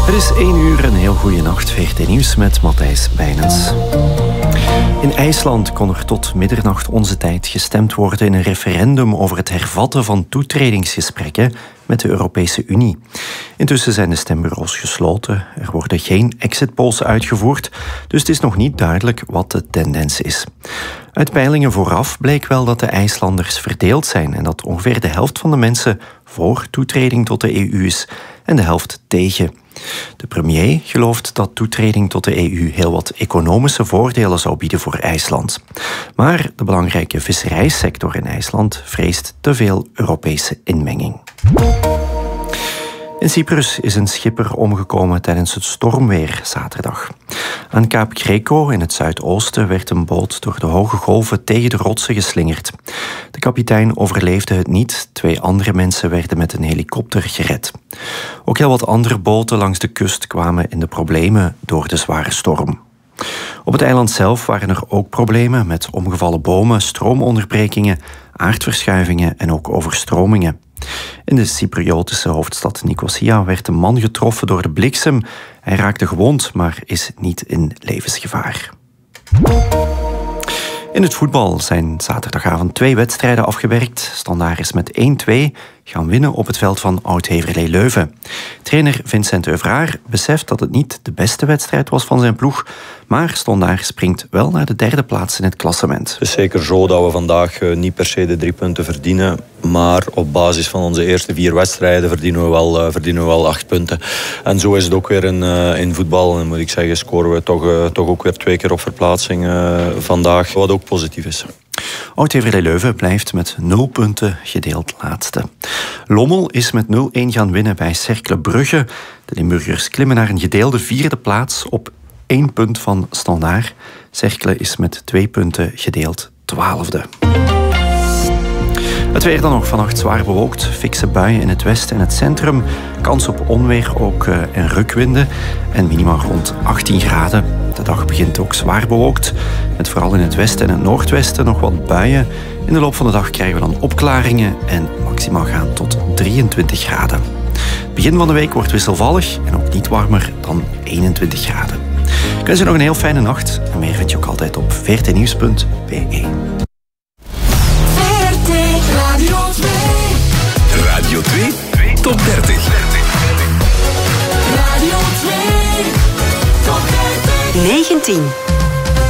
Het is 1 uur, een heel goede nacht. VRT Nieuws met Matthijs Bijnens. In IJsland kon er tot middernacht onze tijd gestemd worden in een referendum over het hervatten van toetredingsgesprekken met de Europese Unie. Intussen zijn de stembureaus gesloten. Er worden geen exitpolls uitgevoerd, dus het is nog niet duidelijk wat de tendens is. Uit peilingen vooraf bleek wel dat de IJslanders verdeeld zijn en dat ongeveer de helft van de mensen voor toetreding tot de EU is en de helft tegen. De premier gelooft dat toetreding tot de EU heel wat economische voordelen zou bieden voor IJsland. Maar de belangrijke visserijsector in IJsland vreest te veel Europese inmenging. In Cyprus is een schipper omgekomen tijdens het stormweer zaterdag. Aan Kaap Greco in het zuidoosten werd een boot door de hoge golven tegen de rotsen geslingerd. De kapitein overleefde het niet. 2 andere mensen werden met een helikopter gered. Ook heel wat andere boten langs de kust kwamen in de problemen door de zware storm. Op het eiland zelf waren er ook problemen met omgevallen bomen, stroomonderbrekingen, aardverschuivingen en ook overstromingen. In de Cypriotische hoofdstad Nicosia werd een man getroffen door de bliksem. Hij raakte gewond, maar is niet in levensgevaar. In het voetbal zijn zaterdagavond 2 wedstrijden afgewerkt. Standaard is met 1-2 gaan winnen op het veld van Oud-Heverlee Leuven. Trainer Vincent Euvraar beseft dat het niet de beste wedstrijd was van zijn ploeg, maar Standaard springt wel naar de 3e plaats in het klassement. Het is zeker zo dat we vandaag niet per se de 3 punten verdienen, maar op basis van onze eerste 4 wedstrijden verdienen we wel 8 punten. En zo is het ook weer in voetbal. En moet ik zeggen, scoren we toch ook weer 2 keer op verplaatsing vandaag, wat ook positief is. Oud-Heverlee Leuven blijft met 0 punten gedeeld laatste. Lommel is met 0-1 gaan winnen bij Cercle Brugge. De Limburgers klimmen naar een gedeelde 4e plaats op 1 punt van Standaard. Cercle is met 2 punten gedeeld 12e. Het weer dan nog vannacht zwaar bewolkt. Fikse buien in het westen en het centrum. Kans op onweer ook en rukwinden. En minimaal rond 18 graden. De dag begint ook zwaar bewolkt. Met vooral in het westen en het noordwesten nog wat buien. In de loop van de dag krijgen we dan opklaringen. En maximaal gaan tot 23 graden. Het begin van de week wordt wisselvallig. En ook niet warmer dan 21 graden. Ik wens u nog een heel fijne nacht. En meer vind je ook altijd op vrtnieuws.be. Radio 2, top 30. Radio 2, top 30. 19.